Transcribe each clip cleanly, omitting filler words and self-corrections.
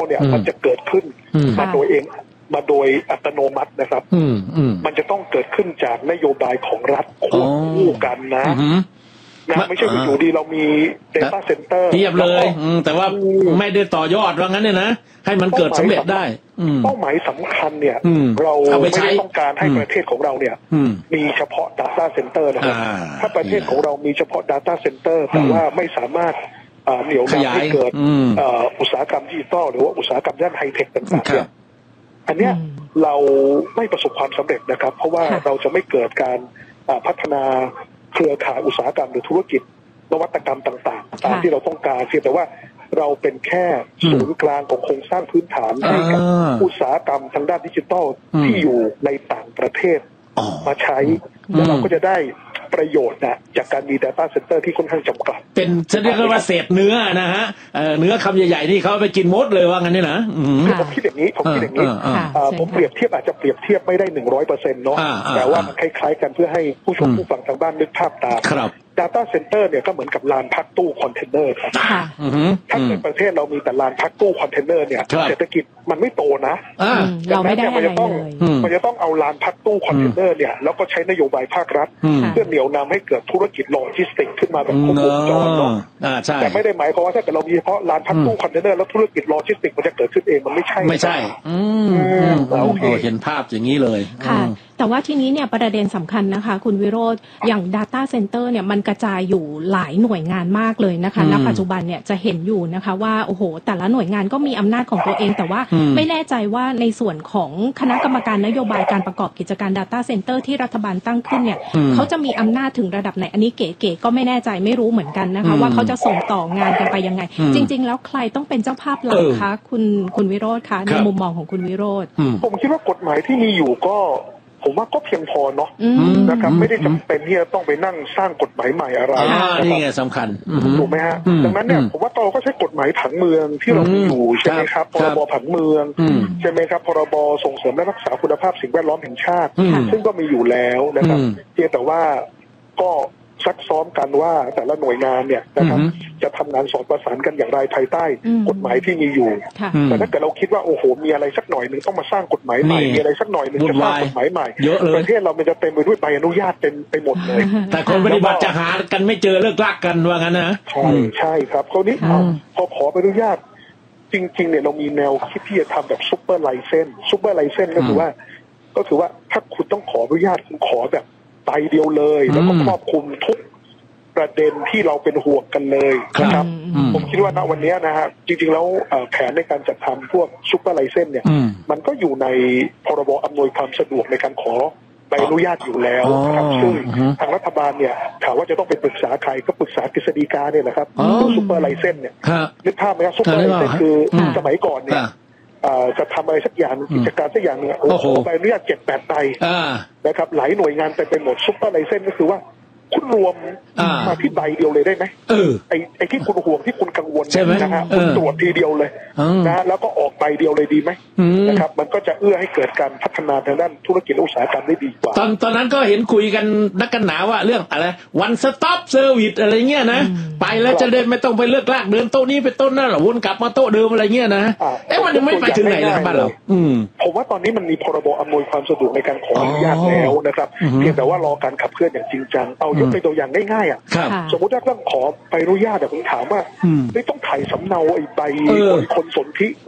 เนี่ยมันจะเกิดขึ้นมาโดยเองมาโดยอัตโนมัตินะครับมันจะต้องเกิดขึ้นจากนโยบายของรัฐควบคู่กันนะไม่ใช่อยู่ดีเรามี data center เทียบเลยแต่ว่าไม่ได้ต่อยอดว่างั้นเนี่ยนะให้มันเกิดสำเร็จได้เป้าหมายสำคัญเนี่ยเราไม่ได้ต้องการให้ประเทศของเราเนี่ยมีเฉพาะ data center นะครับถ้าประเทศของเรามีเฉพาะ data center แต่ว่าไม่สามารถเหนี่ยวนำให้เกิดอุตสาหกรรมดิจิทัลหรือว่าอุตสาหกรรมด้านไฮเทคต่างๆเนี่ยอันเนี้ยเราไม่ประสบความสำเร็จนะครับเพราะว่าเราจะไม่เกิดการพัฒนาเครือข่ายอุตสาหกรรมหรือธุรกิจนวัตกรรมต่างๆตามที่เราต้องการเพียงแต่ว่าเราเป็นแค่ศูนย์กลางของโครงสร้างพื้นฐานให้กับอุตสาหกรรมทางด้านดิจิทัลที่อยู่ในต่างประเทศมาใช้แล้วเราก็จะได้ประโยชน์นะจากการมี data center ที่ค่อนข้างจำกัดเป็นเรียกว่าเศษเนื้อนะฮะเนื้อคำใหญ่ๆนี่เขาไปกินมดเลยว่างั้นนี่นะผมคิดอย่างนี้ผมเปรียบเทียบอาจจะเปรียบเทียบไม่ได้ 100% เนาะแต่ว่ามันคล้ายๆกันเพื่อให้ผู้ชมผู้ฟังทางบ้านนึกภาพตาม data center เนี่ยก็เหมือนกับลานพักตู้คอนเทนเนอร์ครับถ้าในประเทศเรามีแต่ลานพักตู้คอนเทนเนอร์เนี่ยเศรษฐกิจมันไม่โตนะเราไม่ได้อะไรเลยมันจะต้องเอาลานพักตู้คอนเทนเนอร์เนี่ยแล้วก็ใช้นโยบายภาครัฐเพื่อเหนี่ยวนำให้เกิดธุรกิจโลจิสติกขึ้นมาแบบครบวงจรเนาะแต่ไม่ได้หมายความว่าถ้าเกิดเรามีเฉพาะลานพักตู้คอนเทนเนอร์แล้วธุรกิจโลจิสติกมันจะเกิดขึ้นเองมันไม่ใช่โอเคเห็นภาพอย่างนี้เลยค่ะแต่ว่าทีนี้เนี่ยประเด็นสำคัญนะคะคุณวิโรจน์อย่าง data center เนี่ยมันกระจายอยู่หลายหน่วยงานมากเลยนะคะณปัจจุบันเนี่ยจะเห็นอยู่นะคะว่าโอ้โหแต่ละหน่วยงานก็มีอำนาจของตัวเองแต่ว่าไม่แน่ใจว่าในส่วนของคณะกรรมการนโยบายการประกอบกิจการ data center ที่รัฐบาลตั้งขึ้นเนี่ยเขาจะมีอำนาจถึงระดับไหนอันนี้เก๋ๆก็ไม่แน่ใจไม่รู้เหมือนกันนะคะว่าเขาจะส่งต่องานกันไปยังไงจริงๆแล้วใครต้องเป็นเจ้าภาพหลักคะคุณวิโรจน์คะในมุมมองของคุณวิโรจน์ผมคิดว่ากฎหมายที่มีอยู่ก็ผมว่าก็เพียงพอเนาะนะครับไม่ได้จำเป็นที่จะต้องไปนั่งสร้างกฎหมายใหม่อะไรนี่ไงสำคัญถูกไหมฮะดังนั้นเนี่ยผมว่าเราก็ใช้กฎหมายผังเมืองที่เรามีอยู่ใช่ไหมครับพรบผังเมืองใช่ไหมครับพรบส่งเสริมและรักษาคุณภาพสิ่งแวดล้อมแห่งชาติซึ่งก็มีอยู่แล้วนะครับเพียงแต่ว่าก็ซักซ้อมกันว่าแต่ละหน่วยงานเนี่ยนะครับจะทำงานสอดประสานกันอย่างไรภายใต้กฎหมายที่มีอยู่แต่ถ้าเกิดเราคิดว่าโอ้โหมีอะไรสักหน่อยหนึ่งต้องมาสร้างกฎหมายใหม่มีอะไรสักหน่อยหนึ่งจะสร้างกฎหมายใหม่ประเทศเรามันจะเต็มไปด้วยใบอนุญาตเต็มไปหมดเลยแต่คนปฏิบัติจะหากันไม่เจอเลิกลักกันว่างั้นนะใช่ครับคราวนี้พอขอใบอนุญาตจริงๆเนี่ยเรามีแนวคิดที่จะทำแบบซุปเปอร์ไลเซนก็คือว่าถ้าคุณต้องขออนุญาตคุณขอแบบใบเดียวเลยแล้วก็ครอบคลุมทุกประเด็นที่เราเป็นห่วงกันเลยนะครับผมคิดว่าณวันนี้นะฮะจริงๆแล้วแผนในการจัดทำพวกซุปเปอร์ไลเซนเนี่ยมันก็อยู่ในพรบอำนวยความสะดวกในการขอใบอนุญาตอยู่แล้วนะครับซึ่งทางรัฐบาลเนี่ยถามว่าจะต้องไปปรึกษาใครก็ปรึกษากฤษฎีกาเนี่ยแหละครับซุปเปอร์ไลเซนเนี่ยนึกภาพไหมครับซุปเปอร์ไลเซนคือสมัยก่อนเนี่ยจะทำอะไรสักอย่างกิจการสักอย่างเนี่ยขอใบอนุญาต 7-8 ใบนะครับหลายหน่วยงานไปหมดซุปเปอร์ไลเซนก็คือว่าคุณรวมมาที่ใบเดียวเลยได้ไหมไอ้ที่คุณห่วงที่คุณกังวลนะฮะคุณตรวจทีเดียวเลยนะแล้วก็ออกใบเดียวเลยดีไหมนะครับมันก็จะเอื้อให้เกิดการพัฒนาทางด้านธุรกิจอุตสาหกรรมได้ดีกว่าตอนนั้นก็เห็นคุยกันนักกันหนาว่าเรื่องอะไรวันสต็อปเซอร์วิสอะไรเงี้ยนะไปแล้วจะเดินไม่ต้องไปเลือกลากเดินโต๊ะนี้ไปโต๊ะนั่นหรอวนกลับมาโต๊ะเดิมอะไรเงี้ยนะมันยังไม่ไปถึงไหนเลยบ้านเราผมว่าตอนนี้มันมีพรบอำนวยความสะดวกในการขออนุญาตแล้วนะครับเพียงแต่ว่ารอการขับเคลื่อนอย่างจริงจังเอายกตัวอย่างง่ายๆอ่ะสมมติถ้าต้องขอใบอนุญาตผมถามว่าไม่ต้องถ่ายสำเนาไอ้ใบคนสนธิ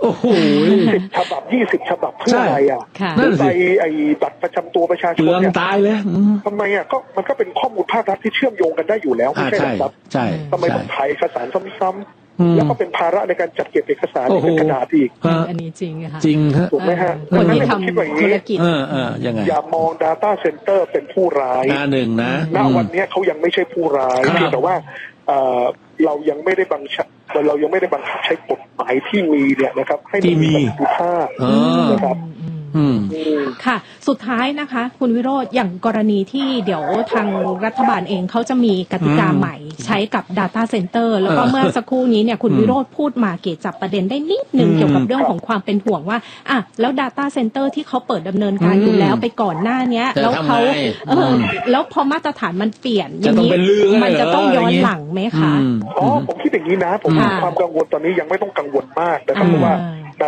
10 ฉบับ 20 ฉบับเพื่ออะไรอ่ะใบไอ้บัตรประจำตัวประชาชนเนี่ยตายเลยทำไมอ่ะก็มันก็เป็นข้อมูลภาครัฐที่เชื่อมโยงกันได้อยู่แล้วไม่ใช่หรอครับทำไมต้องถ่ายเอกสารซ้ำๆแล้วก็เป็นภาระในการจัดเก็บเอกสารเป็นกระดาษอีกอันนี้จริงค่ะจริงฮะถูกไหมฮะคนที่ทำธุรกิจยังไงอย่ามอง data center เป็นผู้ร้ายหนึ่งนะณวันนี้เขายังไม่ใช่ผู้ร้ายแต่ว่าเรายังไม่ได้บังคับใช้กฎหมายที่มีเนี่ยนะครับให้มีประสิทธิภาพนะครับค่ะสุดท้ายนะคะคุณวิโรจน์อย่างกรณีที่เดี๋ยวทางรัฐบาลเองเขาจะมีกติกาใหม่ใช้กับ data center แล้วก็เมื่อสักครู่นี้เนี่ยคุณวิโรจน์พูดมาเกี่ยวจับประเด็นได้นิดนึงเกี่ยวกับเรื่องของความเป็นห่วงว่าแล้ว data center ที่เขาเปิดดำเนินการอยู่แล้วไปก่อนหน้านี้แล้วเขาแล้วพอมาตรฐานมันเปลี่ยนอย่างนี้มันจะต้องย้อนหลังไหมคะผมคิดอย่างนี้นะผมมีความกังวลตอนนี้ยังไม่ต้องกังวลมากนะครับเพราะว่า